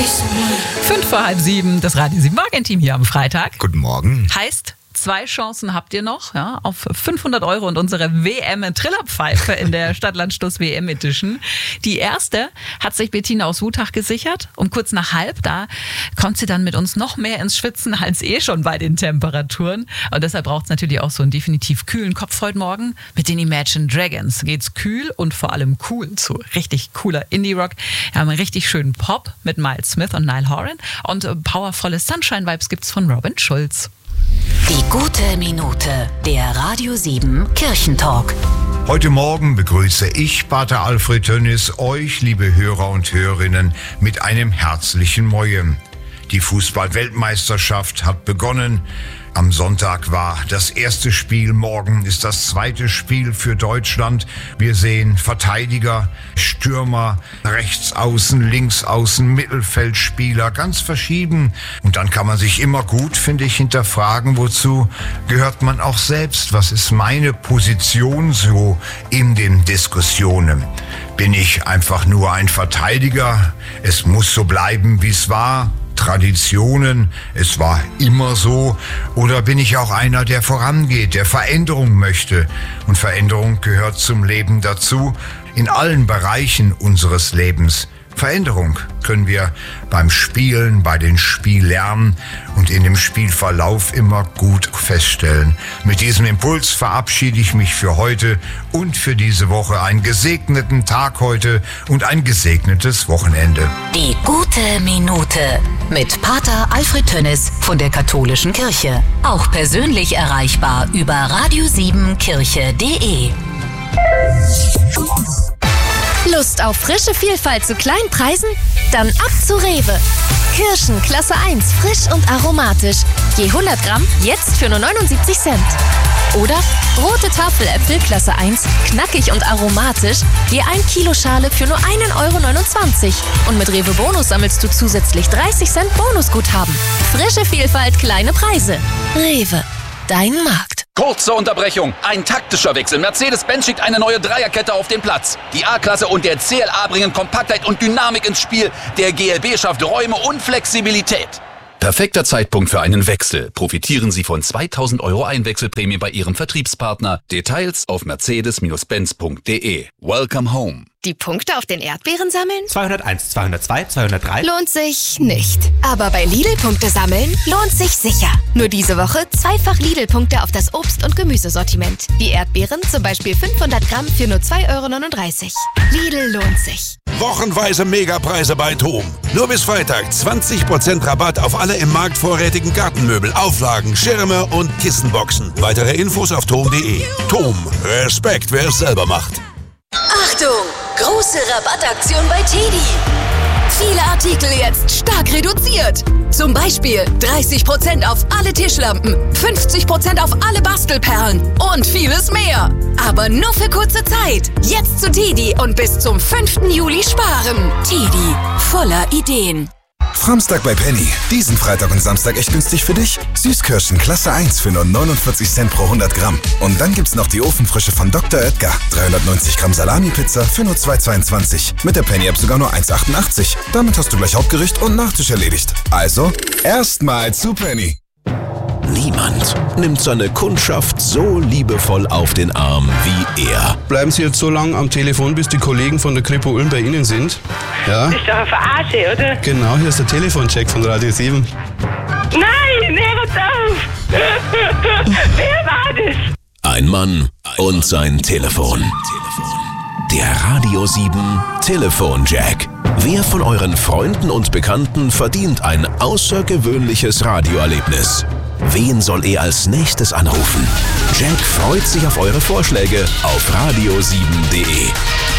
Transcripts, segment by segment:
6:05, das Radio 7 Morgenteam hier am Freitag. Guten Morgen. Heißt, 2 Chancen habt ihr noch, ja, auf 500 € und unsere WM-Trillerpfeife in der Stadtlandstoß WM Edition. Die erste hat sich Bettina aus Wutach gesichert. Um kurz nach halb, da kommt sie dann mit uns noch mehr ins Schwitzen als schon bei den Temperaturen. Und deshalb braucht es natürlich auch so einen definitiv kühlen Kopf heute Morgen. Mit den Imagine Dragons geht's kühl und vor allem cool zu. Richtig cooler Indie-Rock. Wir haben einen richtig schönen Pop mit Miles Smith und Niall Horan. Und powervolle Sunshine-Vibes gibt's von Robin Schulz. Die gute Minute, der Radio 7 Kirchentalk. Heute Morgen begrüße ich, Pater Alfred Tönnis, euch, liebe Hörer und Hörerinnen, mit einem herzlichen Moje. Die Fußball-Weltmeisterschaft hat begonnen. Am Sonntag war das erste Spiel, morgen ist das zweite Spiel für Deutschland. Wir sehen Verteidiger, Stürmer, Rechtsaußen, Linksaußen, Mittelfeldspieler, ganz verschieden. Und dann kann man sich immer gut, finde ich, hinterfragen, wozu gehört man auch selbst? Was ist meine Position so in den Diskussionen? Bin ich einfach nur ein Verteidiger? Es muss so bleiben, wie es war. Traditionen, es war immer so, oder bin ich auch einer, der vorangeht, der Veränderung möchte? Und Veränderung gehört zum Leben dazu, in allen Bereichen unseres Lebens. Veränderung können wir beim Spielen, bei den Spiellernen und in dem Spielverlauf immer gut feststellen. Mit diesem Impuls verabschiede ich mich für heute und für diese Woche. Einen gesegneten Tag heute und ein gesegnetes Wochenende. Die gute Minute mit Pater Alfred Tönnis von der Katholischen Kirche. Auch persönlich erreichbar über radio7kirche.de. Lust auf frische Vielfalt zu kleinen Preisen? Dann ab zu Rewe. Kirschen Klasse 1, frisch und aromatisch. Je 100 Gramm, jetzt für nur 79 Cent. Oder rote Tafeläpfel Klasse 1, knackig und aromatisch. Je 1 Kilo Schale für nur 1,29 €. Und mit Rewe Bonus sammelst du zusätzlich 30 Cent Bonusguthaben. Frische Vielfalt, kleine Preise. Rewe, dein Markt. Kurze Unterbrechung. Ein taktischer Wechsel. Mercedes-Benz schickt eine neue Dreierkette auf den Platz. Die A-Klasse und der CLA bringen Kompaktheit und Dynamik ins Spiel. Der GLB schafft Räume und Flexibilität. Perfekter Zeitpunkt für einen Wechsel. Profitieren Sie von 2.000 € Einwechselprämie bei Ihrem Vertriebspartner. Details auf mercedes-benz.de. Welcome home. Die Punkte auf den Erdbeeren sammeln? 201, 202, 203. Lohnt sich nicht. Aber bei Lidl-Punkte sammeln lohnt sich sicher. Nur diese Woche zweifach Lidl-Punkte auf das Obst- und Gemüsesortiment. Die Erdbeeren zum Beispiel 500 Gramm für nur 2,39 €. Lidl lohnt sich. Wochenweise Megapreise bei TOM. Nur bis Freitag 20% Rabatt auf alle im Markt vorrätigen Gartenmöbel, Auflagen, Schirme und Kissenboxen. Weitere Infos auf tom.de. TOM. Respekt, wer es selber macht. Achtung! Große Rabattaktion bei TEDi. Viele Artikel jetzt stark reduziert. Zum Beispiel 30% auf alle Tischlampen, 50% auf alle Bastelperlen und vieles mehr. Aber nur für kurze Zeit. Jetzt zu TEDi und bis zum 5. Juli sparen. TEDi, voller Ideen. Samstag bei Penny. Diesen Freitag und Samstag echt günstig für dich. Süßkirschen Klasse 1 für nur 49 Cent pro 100 Gramm. Und dann gibt's noch die Ofenfrische von Dr. Oetker. 390 Gramm Salami-Pizza für nur 2,22. Mit der Penny-App sogar nur 1,88. Damit hast du gleich Hauptgericht und Nachtisch erledigt. Also, erstmal zu Penny. Niemand nimmt seine Kundschaft so liebevoll auf den Arm wie er. Bleiben Sie jetzt so lange am Telefon, bis die Kollegen von der Kripo Ulm bei Ihnen sind? Ja? Das ist doch eine Verarsche, oder? Genau, hier ist der Telefoncheck von Radio 7. Nein, hört auf! Wer war das? Ein Mann und sein Telefon. Der Radio 7 Telefonjack. Wer von euren Freunden und Bekannten verdient ein außergewöhnliches Radioerlebnis? Wen soll er als nächstes anrufen? Jack freut sich auf eure Vorschläge auf radio7.de.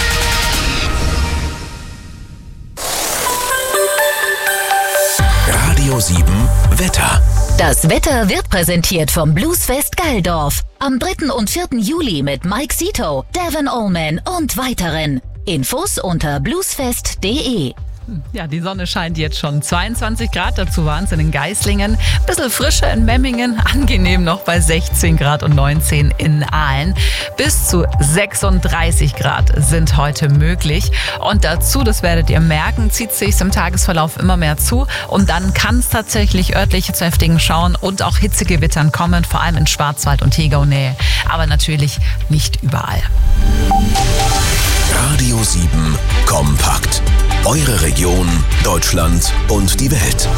Radio 7 Wetter. Das Wetter wird präsentiert vom Bluesfest Geildorf. Am 3. und 4. Juli mit Mike Zito, Devin Allman und weiteren. Infos unter bluesfest.de. Ja, die Sonne scheint jetzt schon. 22 Grad, dazu waren es in den Geislingen. Bisschen frischer in Memmingen, angenehm noch bei 16 Grad und 19 in Aalen. Bis zu 36 Grad sind heute möglich. Und dazu, das werdet ihr merken, zieht sich im Tagesverlauf immer mehr zu. Und dann kann es tatsächlich örtlich zu heftigen Schauern und auch Hitzegewittern kommen, vor allem in Schwarzwald und Hegau-Nähe. Aber natürlich nicht überall. Radio 7 Kompakt. Eure Region, Deutschland und die Welt.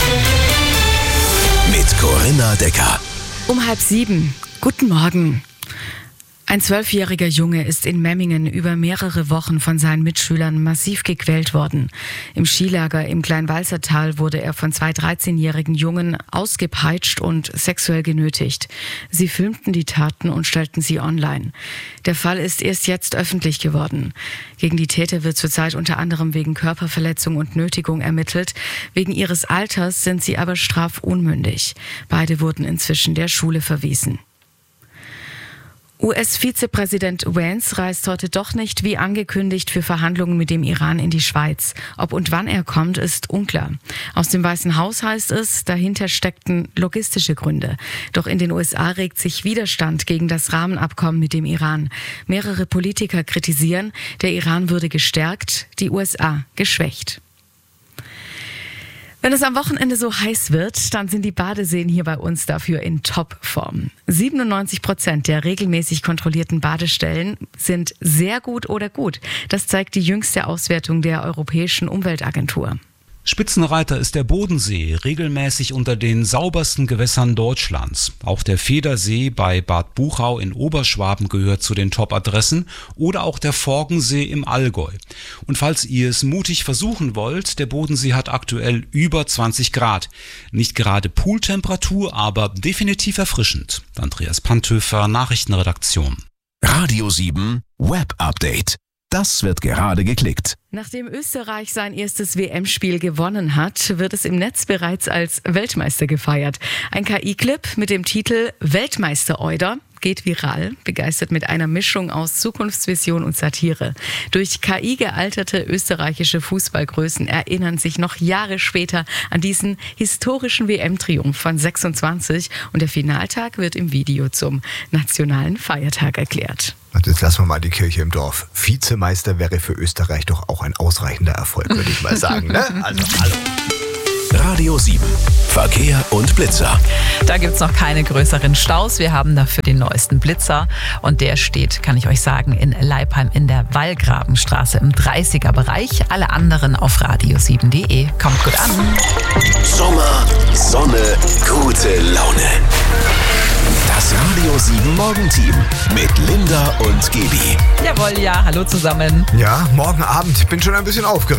Mit Corinna Decker. Um 6:30. Guten Morgen. Ein 12-jähriger Junge ist in Memmingen über mehrere Wochen von seinen Mitschülern massiv gequält worden. Im Skilager im Kleinwalsertal wurde er von 2 13-jährigen Jungen ausgepeitscht und sexuell genötigt. Sie filmten die Taten und stellten sie online. Der Fall ist erst jetzt öffentlich geworden. Gegen die Täter wird zurzeit unter anderem wegen Körperverletzung und Nötigung ermittelt. Wegen ihres Alters sind sie aber strafunmündig. Beide wurden inzwischen der Schule verwiesen. US-Vizepräsident Vance reist heute doch nicht wie angekündigt für Verhandlungen mit dem Iran in die Schweiz. Ob und wann er kommt, ist unklar. Aus dem Weißen Haus heißt es, dahinter steckten logistische Gründe. Doch in den USA regt sich Widerstand gegen das Rahmenabkommen mit dem Iran. Mehrere Politiker kritisieren, der Iran würde gestärkt, die USA geschwächt. Wenn es am Wochenende so heiß wird, dann sind die Badeseen hier bei uns dafür in Topform. 97% der regelmäßig kontrollierten Badestellen sind sehr gut oder gut. Das zeigt die jüngste Auswertung der Europäischen Umweltagentur. Spitzenreiter ist der Bodensee, regelmäßig unter den saubersten Gewässern Deutschlands. Auch der Federsee bei Bad Buchau in Oberschwaben gehört zu den Top-Adressen oder auch der Forgensee im Allgäu. Und falls ihr es mutig versuchen wollt, der Bodensee hat aktuell über 20 Grad. Nicht gerade Pooltemperatur, aber definitiv erfrischend. Andreas Panthöfer, Nachrichtenredaktion. Radio 7 Web Update. Das wird gerade geklickt. Nachdem Österreich sein erstes WM-Spiel gewonnen hat, wird es im Netz bereits als Weltmeister gefeiert. Ein KI-Clip mit dem Titel Weltmeister-Euder geht viral, begeistert mit einer Mischung aus Zukunftsvision und Satire. Durch KI gealterte österreichische Fußballgrößen erinnern sich noch Jahre später an diesen historischen WM-Triumph von 26 und der Finaltag wird im Video zum nationalen Feiertag erklärt. Jetzt lassen wir mal die Kirche im Dorf. Vizemeister wäre für Österreich doch auch ein ausreichender Erfolg, würde ich mal sagen. Ne? Also, hallo. Radio 7. Verkehr und Blitzer. Da gibt's noch keine größeren Staus. Wir haben dafür den neuesten Blitzer. Und der steht, kann ich euch sagen, in Leipheim in der Wallgrabenstraße im 30er-Bereich. Alle anderen auf radio7.de. Kommt gut an. Sommer, Sonne, gute Laune. Das Radio 7 Morgenteam mit Linda und Gaby. Jawohl, ja. Hallo zusammen. Ja, morgen Abend. Bin schon ein bisschen aufgeregt.